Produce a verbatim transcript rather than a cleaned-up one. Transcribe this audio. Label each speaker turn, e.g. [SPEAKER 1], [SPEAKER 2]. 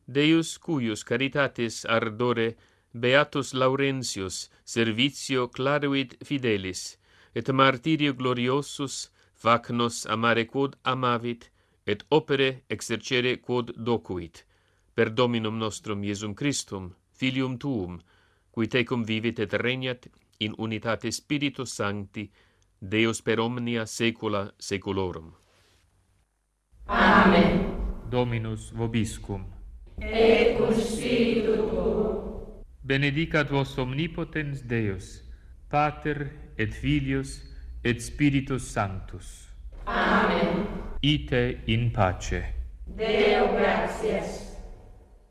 [SPEAKER 1] Deus cuius caritatis ardore beatus Laurentius servitio claruit fidelis, et martirio gloriosus fac nos amare quod amavit, et opere exercere quod docuit, per Dominum nostrum Iesum Christum, Filium tuum, qui tecum vivit et regnat in unitate Spiritus Sancti, Deus per omnia saecula saeculorum.
[SPEAKER 2] Amen.
[SPEAKER 3] Dominus vobiscum.
[SPEAKER 2] Et cum spiritu tuo.
[SPEAKER 3] Benedicat vos omnipotens Deus, Pater et Filius et Spiritus Sanctus.
[SPEAKER 2] Amen.
[SPEAKER 3] Ite in pace.
[SPEAKER 2] Deo gratias.